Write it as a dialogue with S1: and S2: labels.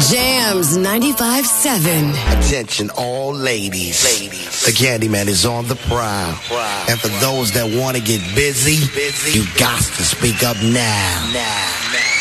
S1: Jams 95.7.
S2: Attention all ladies. The Candyman is on the prowl. And for those that want to get busy, you got to speak up now.